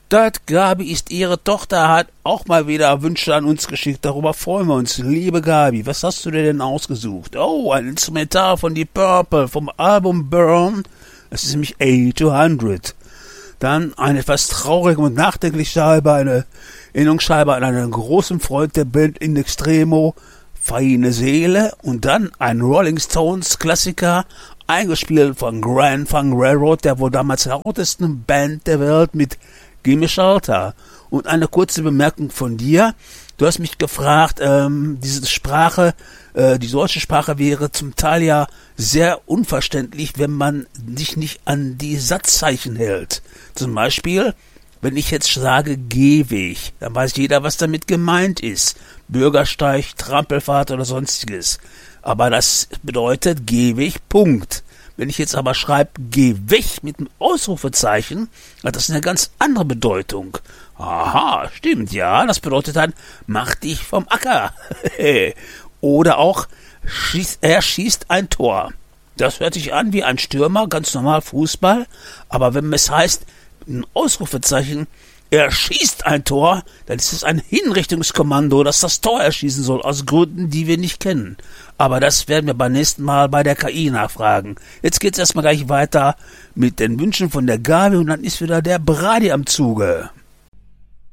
Das Gabi ist ihre Tochter, hat auch mal wieder Wünsche an uns geschickt. Darüber freuen wir uns. Liebe Gabi, was hast du dir denn ausgesucht? Oh, ein Instrumental von Deep Purple vom Album Burn. Es ist nämlich A200. Dann eine etwas traurige und nachdenkliche Scheibe, eine Erinnerungsscheibe an einen großen Freund der Band In Extremo, Feine Seele. Und dann ein Rolling Stones Klassiker, eingespielt von Grand Funk Railroad, der wohl damals lautesten Band der Welt mit Gimme Shelter. Und eine kurze Bemerkung von dir. Du hast mich gefragt, diese Sprache, die deutsche Sprache wäre zum Teil ja sehr unverständlich, wenn man sich nicht an die Satzzeichen hält. Zum Beispiel, wenn ich jetzt sage Gehweg, dann weiß jeder, was damit gemeint ist. Bürgersteig, Trampelfahrt oder sonstiges. Aber das bedeutet Gehweg, Punkt. Wenn ich jetzt aber schreibe, geh weg mit einem Ausrufezeichen, hat das eine ganz andere Bedeutung. Aha, stimmt, ja, das bedeutet dann, mach dich vom Acker. Oder auch, er schießt ein Tor. Das hört sich an wie ein Stürmer, ganz normal Fußball, aber wenn es heißt, ein Ausrufezeichen, er schießt ein Tor, dann ist es ein Hinrichtungskommando, das das Tor erschießen soll, aus Gründen, die wir nicht kennen. Aber das werden wir beim nächsten Mal bei der KI nachfragen. Jetzt geht's erstmal gleich weiter mit den Wünschen von der Gabi und dann ist wieder der Brady am Zuge.